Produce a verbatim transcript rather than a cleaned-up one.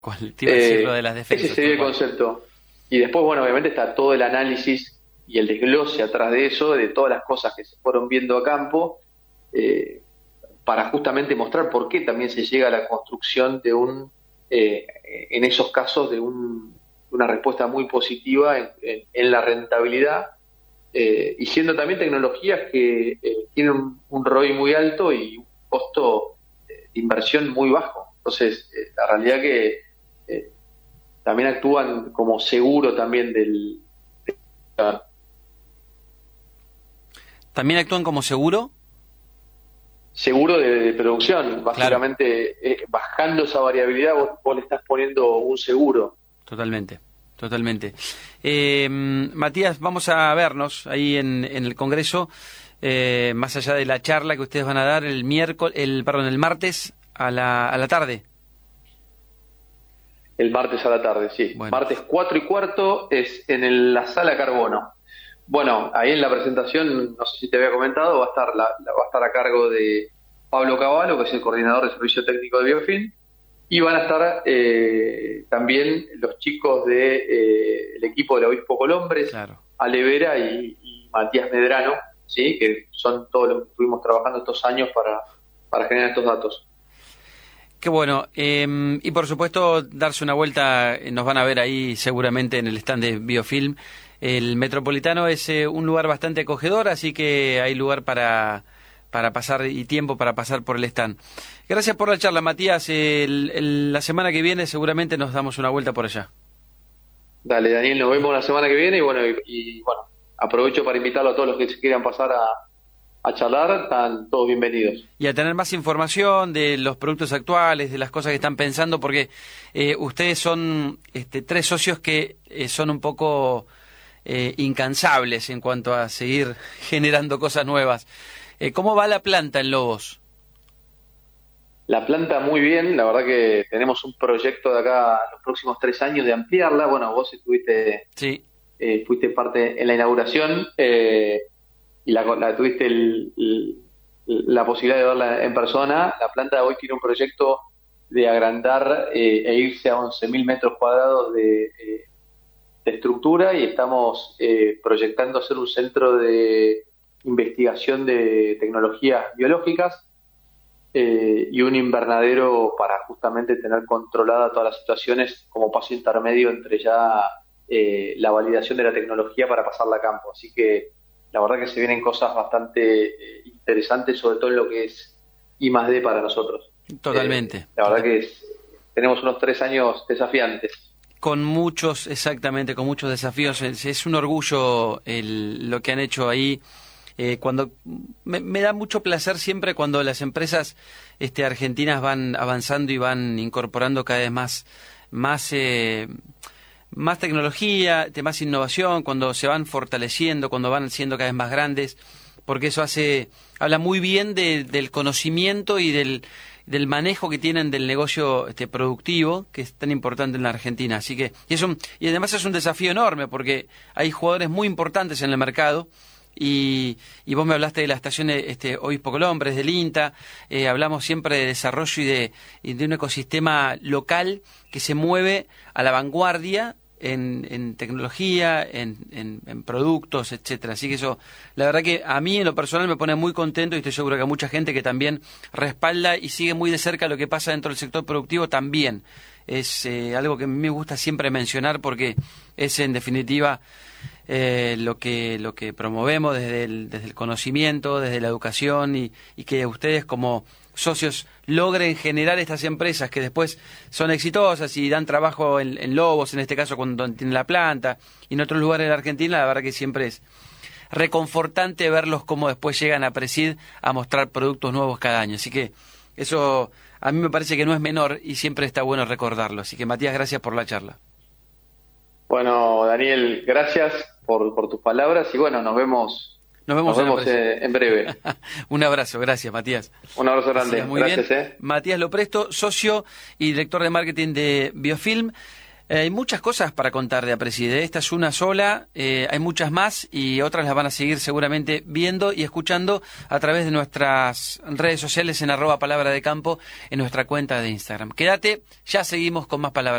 ¿Cuál te iba a decir Eh, lo de las defensas? ese sería el concepto. Y después, bueno, obviamente está todo el análisis y el desglose atrás de eso, de todas las cosas que se fueron viendo a campo, eh, para justamente mostrar por qué también se llega a la construcción de un, eh, en esos casos, de un, una respuesta muy positiva en, en- en la rentabilidad, eh, y siendo también tecnologías que eh, tienen un, un R O I muy alto y un costo eh, de inversión muy bajo. Entonces, eh, la realidad que eh, también actúan como seguro también del... ¿También actúan como seguro? seguro de, de producción, Claro, básicamente eh, bajando esa variabilidad vos, vos le estás poniendo un seguro. totalmente, totalmente. Eh, Matías, vamos a vernos ahí en, en el Congreso, eh, más allá de la charla que ustedes van a dar el miércoles, el, perdón, el martes a la, a la tarde. El martes a la tarde, sí. Bueno, Martes cuatro y cuarto es en el- la sala Carbono. Bueno, ahí en la presentación, no sé si te había comentado, va a estar, la, la- va a estar a cargo de Pablo Cavallo, que es el coordinador de servicio técnico de Biofilm, y van a estar eh, también los chicos del equipo del Obispo Colombres, claro. Ale Vera y, y Matías Medrano, ¿sí? Que son todos los que estuvimos trabajando estos años para, para generar estos datos. Qué bueno. Eh, y por supuesto, darse una vuelta, eh, nos van a ver ahí seguramente en el stand de Biofilm. El Metropolitano es eh, un lugar bastante acogedor, así que hay lugar para, para pasar y tiempo para pasar por el stand. Gracias por la charla, Matías. El- el- la semana que viene seguramente nos damos una vuelta por allá. Dale, Daniel, nos vemos la semana que viene y bueno, y, y, bueno, aprovecho para invitarlo a todos los que se quieran pasar a, a charlar, están todos bienvenidos. Y a tener más información de los productos actuales, de las cosas que están pensando, porque eh, ustedes son este, tres socios que eh, son un poco eh, incansables en cuanto a seguir generando cosas nuevas. Eh, ¿Cómo va la planta en Lobos? La planta muy bien, la verdad que tenemos un proyecto de acá los próximos tres años de ampliarla. Bueno, vos estuviste, Sí, eh, fuiste parte en la inauguración eh, y la, la tuviste el- el- la posibilidad de verla en persona. La planta hoy tiene un proyecto de agrandar eh, e irse a once mil metros cuadrados de, eh, de estructura y estamos eh, proyectando hacer un centro de investigación de tecnologías biológicas eh, y un invernadero para justamente tener controlada todas las situaciones como paso intermedio entre ya eh, la validación de la tecnología para pasarla a campo. Así que la verdad que se vienen cosas bastante eh, interesantes, sobre todo en lo que es I más D para nosotros. Eh, totalmente. la verdad Total- que es- tenemos unos tres años desafiantes. Con muchos, exactamente, con muchos desafíos. Es, es un orgullo el- lo que han hecho ahí. Eh, cuando me, me da mucho placer siempre cuando las empresas este, argentinas van avanzando y van incorporando cada vez más, más, eh, más tecnología, de más innovación, cuando se van fortaleciendo, cuando van siendo cada vez más grandes, porque eso hace, habla muy bien de- del conocimiento y del, del manejo que tienen del negocio este, productivo, que es tan importante en la Argentina. Así que, y, es un- y además es un desafío enorme, porque hay jugadores muy importantes en el mercado. Y, y vos me hablaste de la estación de, este, Obispo Colombres, del INTA, eh, hablamos siempre de desarrollo y de, y de un ecosistema local que se mueve a la vanguardia en, en tecnología, en, en, en productos, etcétera. Así que eso, la verdad que a mí en lo personal me pone muy contento y estoy seguro que a mucha gente que también respalda y sigue muy de cerca lo que pasa dentro del sector productivo también. Es eh, algo que a mí me gusta siempre mencionar porque es en definitiva eh, lo que lo que promovemos desde el, desde el conocimiento, desde la educación y, y que ustedes como socios logren generar estas empresas que después son exitosas y dan trabajo en, en Lobos, en este caso cuando tienen la planta, y en otros lugares de la Argentina, la verdad que siempre es reconfortante verlos cómo después llegan a Presid a mostrar productos nuevos cada año. Así que eso a mí me parece que no es menor y siempre está bueno recordarlo. Así que Matías, gracias por la charla. Bueno, Daniel, gracias por, por tus palabras y bueno, nos vemos, Nos nos vemos en la vemos próxima. eh, en breve. Un abrazo, gracias Matías. Un abrazo Que grande, sigas muy gracias, bien. eh. Matías Lopresto, socio y director de marketing de Biofilm. Eh, hay muchas cosas para contar de Apreside. Esta es una sola, eh, hay muchas más y otras las van a seguir seguramente viendo y escuchando a través de nuestras redes sociales en arroba palabra de campo en nuestra cuenta de Instagram. Quédate, ya seguimos con más palabras.